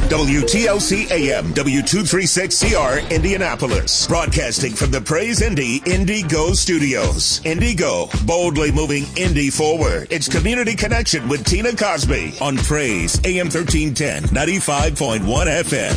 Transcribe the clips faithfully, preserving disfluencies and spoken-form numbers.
W T L C A M, W two thirty-six C R, Indianapolis. Broadcasting from the Praise Indy Indigo Studios. Indigo, boldly moving Indy forward. It's Community Connection with Tina Cosby on Praise A M thirteen ten, ninety-five point one F M.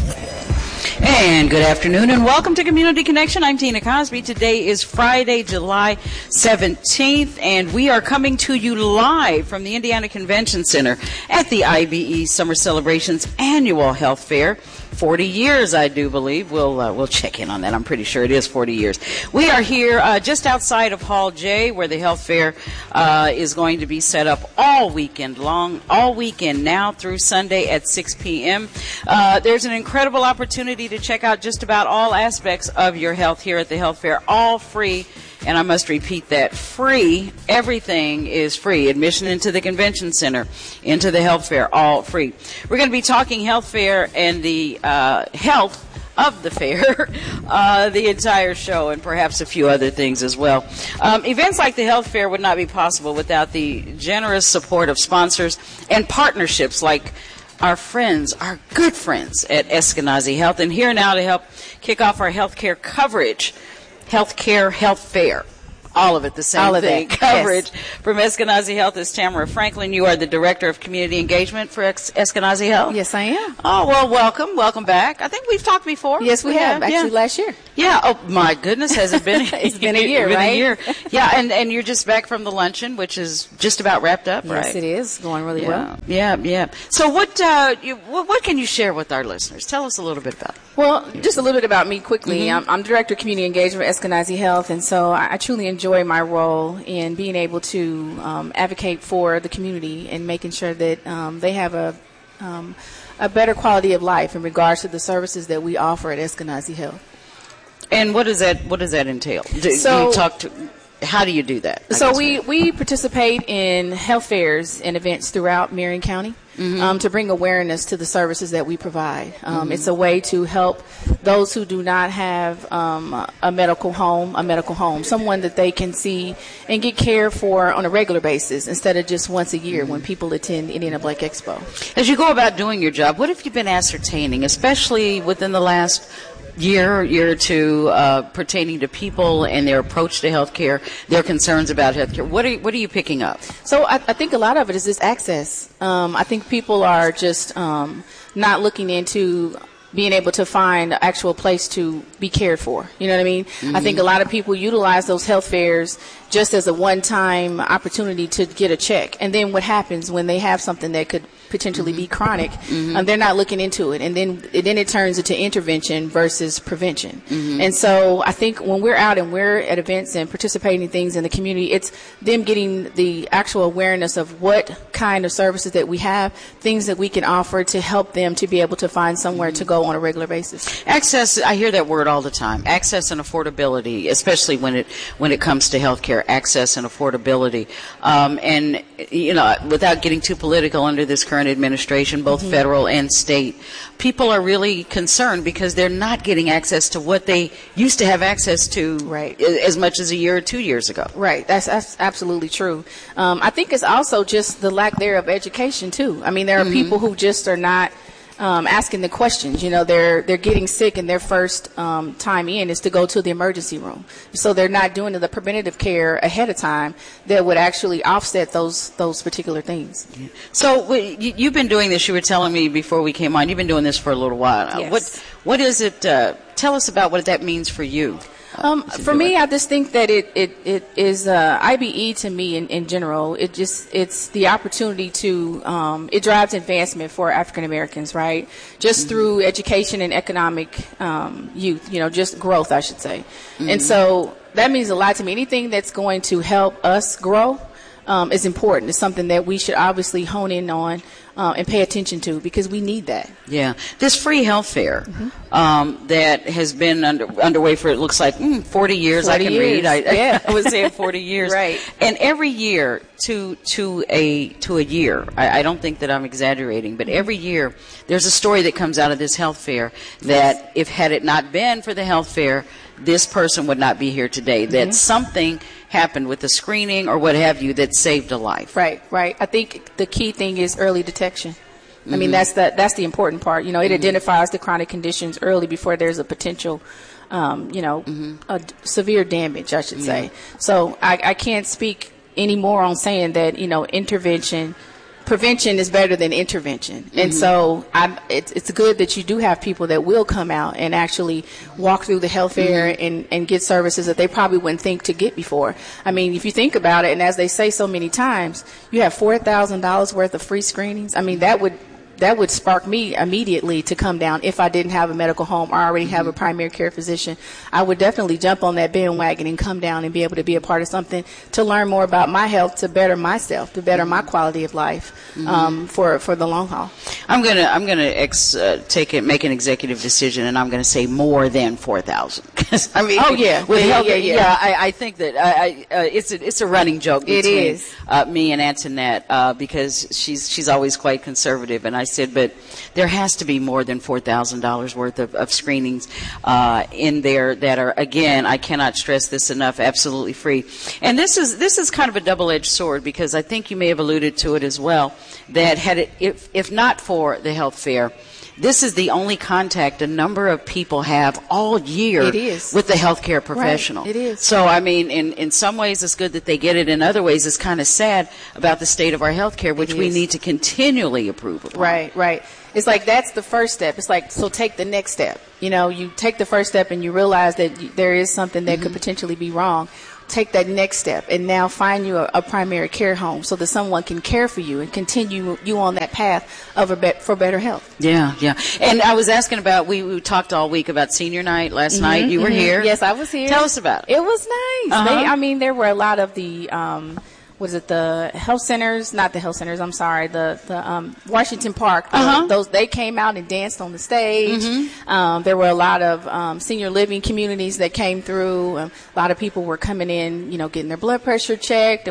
And good afternoon and welcome to Community Connection. I'm Tina Cosby. Today is Friday, July seventeenth, and we are coming to you live from the Indiana Convention Center at the I B E Summer Celebrations Annual Health Fair. forty years, I do believe. We'll uh, we'll check in on that. I'm pretty sure it is forty years. We are here uh, just outside of Hall J, where the health fair uh, is going to be set up all weekend long, all weekend now through Sunday at six p.m. Uh, there's an incredible opportunity to check out just about all aspects of your health here at the health fair, all free. And I must repeat that, free. Everything is free. Admission into the convention center, into the health fair, all free. We're going to be talking health fair and the uh, health of the fair, uh, the entire show, and perhaps a few other things as well. Um, events like the health fair would not be possible without the generous support of sponsors and partnerships like our friends, our good friends at Eskenazi Health. And here now to help kick off our healthcare coverage, Healthcare Health Fair. All of it, the same All of thing. it. Coverage Yes. from Eskenazi Health is Tamara Franklin. You are the Director of Community Engagement for Es- Eskenazi Health? Yes, I am. Oh, well, welcome. Welcome back. I think we've talked before. Yes, we, have. Actually, yeah. last year. Yeah. Oh, my goodness. Has it been? It's been a year, been right? a year. Yeah, and, and you're just back from the luncheon, which is just about wrapped up, Yes, right? it is. Going really Yeah, well. yeah, yeah. So what, uh, you, what, what can you share with our listeners? Tell us a little bit about it. Well, just a little bit about me quickly. Mm-hmm. I'm, I'm Director of Community Engagement for Eskenazi Health, and so I, I truly enjoy my role in being able to um, advocate for the community and making sure that um, they have a um, a better quality of life in regards to the services that we offer at Eskenazi Health. And what does that what does that entail? Do, So- do you talk to how do you do that? I So guess we, we participate in health fairs and events throughout Marion County Mm-hmm. um, to bring awareness to the services that we provide. Um, mm-hmm. It's a way to help those who do not have um, a medical home, a medical home, someone that they can see and get care for on a regular basis instead of just once a year mm-hmm. when people attend the Indiana Black Expo. As you go about doing your job, what have you been ascertaining, especially within the last year, year or two, uh, pertaining to people and their approach to healthcare, their concerns about healthcare? What are you, what are you picking up? So I, I think a lot of it is just access. Um, I think people are just um, not looking into being able to find an actual place to be cared for. You know what I mean? Mm-hmm. I think a lot of people utilize those health fairs just as a one-time opportunity to get a check. And then what happens when they have something that could potentially be chronic, mm-hmm. um, they're not looking into it. And then, and then it turns into intervention versus prevention. Mm-hmm. And so I think when we're out and we're at events and participating in things in the community, it's them getting the actual awareness of what kind of services that we have, things that we can offer to help them to be able to find somewhere mm-hmm. to go on a regular basis. Access, I hear that word all the time. Access and affordability, especially when it when it comes to healthcare, access and affordability. Um, and, you know, without getting too political under this current administration, both mm-hmm. federal and state, people are really concerned because they're not getting access to what they used to have access to right. as much as a year or two years ago. Right. That's, that's absolutely true. Um, I think it's also just the lack there of education, too. I mean, there are mm-hmm. people who just are not Um, asking the questions. You know, they're they're getting sick, and their first um, time in is to go to the emergency room. So they're not doing the preventative care ahead of time that would actually offset those those particular things. Yeah. So w- you, you've been doing this. You were telling me before we came on. You've been doing this for a little while. Yes. What what is it? Uh, tell us about what that means for you. Um, for me, I just think that it, it, it is uh, I B E to me in, in general. It just it's the opportunity to um, it drives advancement for African Americans, right? Just mm-hmm. through education and economic um, youth, you know, just growth, I should say. Mm-hmm. And so that means a lot to me. Anything that's going to help us grow um, is important. It's something that we should obviously hone in on uh, and pay attention to because we need that. Yeah. This free health fair mm-hmm. um, that has been under, underway for, it looks like, mm, forty years. forty I can years. read. I, yeah. I was saying forty years. Right. And every year to to a to a year, I, I don't think that I'm exaggerating, but every year there's a story that comes out of this health fair that if had it not been for the health fair, this person would not be here today. Mm-hmm. That something happened with the screening or what have you that saved a life. Right, right. I think the key thing is early detection. I mean, that's the that's the important part. You know, it mm-hmm. identifies the chronic conditions early before there's a potential, um, you know, mm-hmm. a d- severe damage, I should yeah. say. So I, I can't speak any more on saying that, you know, intervention. Prevention is better than intervention. Mm-hmm. And so I, it's, it's good that you do have people that will come out and actually walk through the health fair mm-hmm. and, and get services that they probably wouldn't think to get before. I mean, if you think about it, and as they say so many times, you have four thousand dollars worth of free screenings. I mean, that would that would spark me immediately to come down if I didn't have a medical home or already have a primary care physician. I would definitely jump on that bandwagon and come down and be able to be a part of something to learn more about my health, to better myself, to better my quality of life um, mm-hmm. for for the long haul. I'm gonna I'm gonna ex, uh, take it, make an executive decision, and I'm gonna say more than four thousand. I mean, oh yeah, with yeah, health, yeah, yeah. yeah I, I think that I, I, uh, it's a, it's a running joke between it is. Uh, me and Antoinette uh, because she's she's always quite conservative, and I said, but there has to be more than four thousand dollars worth of, of screenings uh, in there that are, again, I cannot stress this enough, absolutely free. And this is this is kind of a double-edged sword, because I think you may have alluded to it as well, that had it, if, if not for the health fair, this is the only contact a number of people have all year it is. with the healthcare professional. Right. It is. So, I mean, in, in some ways it's good that they get it. In other ways, it's kind of sad about the state of our healthcare, which we need to continually improve upon. Right, right. It's like that's the first step. It's like, so take the next step. You know, you take the first step and you realize that there is something that mm-hmm. could potentially be wrong. Take that next step and now find you a, a primary care home so that someone can care for you and continue you on that path of a be- for better health. Yeah, yeah. And I was asking about, we, we talked all week about senior night last mm-hmm, night. You were mm-hmm. here. Yes, I was here. Tell us about it. It was nice. Uh-huh. They, I mean, there were a lot of the, um, was it the health centers? Not the health centers. I'm sorry. The the um, Washington Park. Uh-huh. The, those they came out and danced on the stage. Mm-hmm. Um, there were a lot of um, senior living communities that came through. Um, a lot of people were coming in, you know, getting their blood pressure checked.